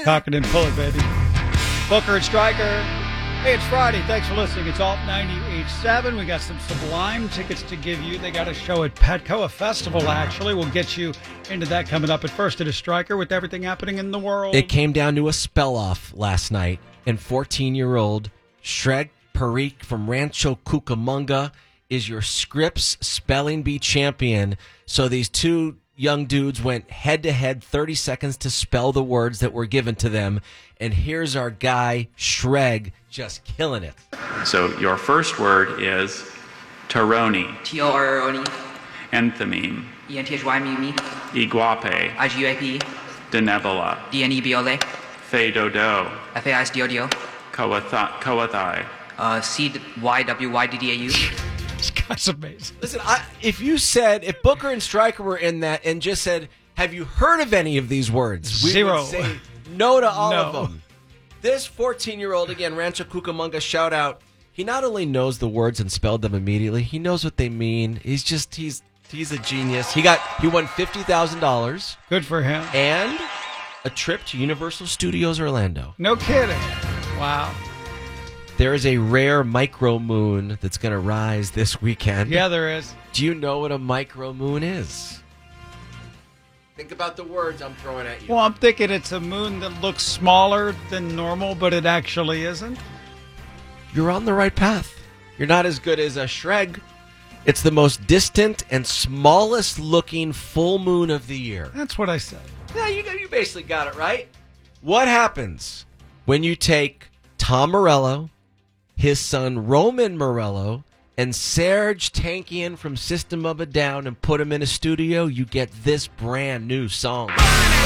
Cock it and pull it, baby. Booker and Stryker. Hey, it's Friday. Thanks for listening. It's Alt 98.7. We got some Sublime tickets to give you. They got a show at Petco, a festival, actually. We'll get you into that coming up. At first, it is Stryker with everything happening in the world. It came down to a spell-off last night, and 14-year-old Shreg Parikh from Rancho Cucamonga is your Scripps Spelling Bee champion. So these two young dudes went head-to-head, 30 seconds to spell the words that were given to them. And here's our guy, Shreg, just killing it. So your first word is Toroni, T-O-R-O-N-E, Enthymeme, E-N-T-H-Y-M-E-M-E, Iguape, I-G-U-A-P, Denebola, D-N-E-B-O-L-A, Feidodo, F-A-I-S-D-O-D-O, Coathai, C-Y-W-Y-D-D-A-U. This guy's amazing. Listen, if Booker and Stryker were in that and just said, have you heard of any of these words? We Zero. would say no to all No. of them. This 14-year-old, again, Rancho Cucamonga, shout out. He not only knows the words and spelled them immediately, he knows what they mean. He's a genius. He won $50,000 Good for him. and a trip to Universal Studios Orlando. No kidding. Wow. There is a rare micro moon that's going to rise this weekend. Yeah, there is. Do you know what a micro moon is? Think about the words I'm throwing at you. Well, I'm thinking it's a moon that looks smaller than normal, but it actually isn't. You're on the right path. You're not as good as a Shreg. It's the most distant and smallest looking full moon of the year. That's what I said. Yeah, you basically got it right. What happens when you take Tom Morello, his son Roman Morello, and Serge Tankian from System of a Down and put them in a studio? You get this brand new song.